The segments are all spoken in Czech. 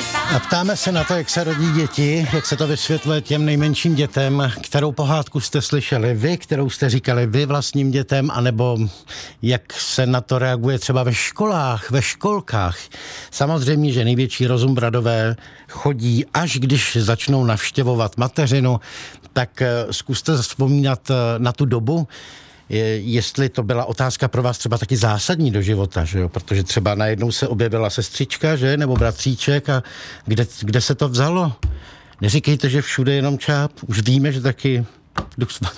A ptáme se na to, jak se rodí děti, jak se to vysvětluje těm nejmenším dětem, kterou pohádku jste slyšeli vy, kterou jste říkali vy vlastním dětem, anebo jak se na to reaguje třeba ve školách, ve školkách. Samozřejmě, že největší rozumbradové chodí, až když začnou navštěvovat mateřinu, tak zkuste vzpomínat na tu dobu, jestli to byla otázka pro vás třeba taky zásadní do života, že jo? Protože třeba najednou se objevila sestřička, že? Nebo bratříček a kde se to vzalo? Neříkejte, že všude jenom čáp. Už víme, že taky Duch Svatý.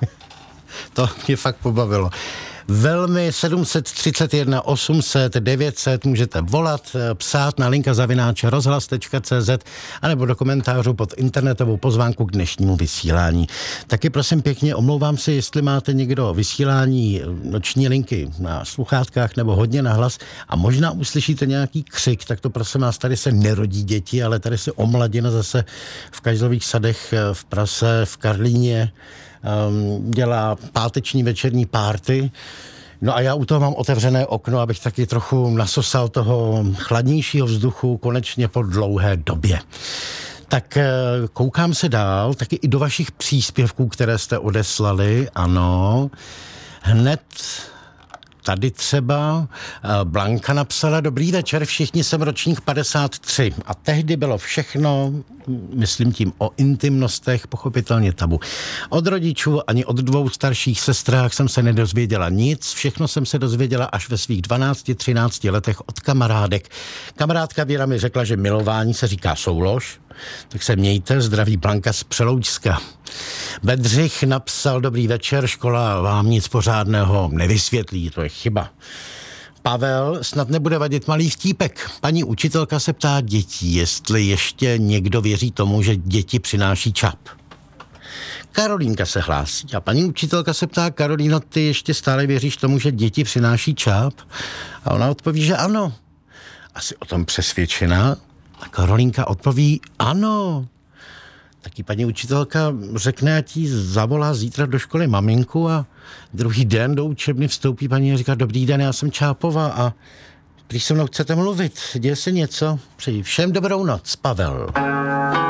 To mě fakt pobavilo. Velmi 731 800 900 můžete volat, psát na linka@rozhlas.cz anebo do komentářů pod internetovou pozvánku k dnešnímu vysílání. Taky prosím pěkně, omlouvám se, jestli máte někdo vysílání noční linky na sluchátkách nebo hodně nahlas a možná uslyšíte nějaký křik, tak to prosím vás, tady se nerodí děti, ale tady se omladina zase v Kajzlových sadech v Praze, v Karlíně dělá páteční večerní párty. No a já u toho mám otevřené okno, abych taky trochu nasosal toho chladnějšího vzduchu konečně po dlouhé době. Tak koukám se dál, taky i do vašich příspěvků, které jste odeslali, ano. Hned tady třeba Blanka napsala: Dobrý večer, všichni, jsem ročník 53. A tehdy bylo všechno, myslím tím o intimnostech, pochopitelně tabu. Od rodičů ani od dvou starších sestrách jsem se nedozvěděla nic. Všechno jsem se dozvěděla až ve svých 12-13 letech od kamarádek. Kamarádka Věra mi řekla, že milování se říká soulož. Tak se mějte, zdraví Blanka z Přeloučska. Bedřich napsal: Dobrý večer, škola vám nic pořádného nevysvětlí, to je chyba. Pavel: Snad nebude vadit malý vtípek. Paní učitelka se ptá dětí, jestli ještě někdo věří tomu, že děti přináší čap. Karolínka se hlásí a paní učitelka se ptá: Karolíno, ty ještě stále věříš tomu, že děti přináší čap? A ona odpoví, že ano. Asi o tom přesvědčená? A Karolínka odpoví: ano. Taky paní učitelka řekne, ať jí zavolá zítra do školy maminku a druhý den do učebny vstoupí paní a říká: Dobrý den, já jsem Čápova a když se mnou chcete mluvit, děje se něco? Přeji všem dobrou noc, Pavel.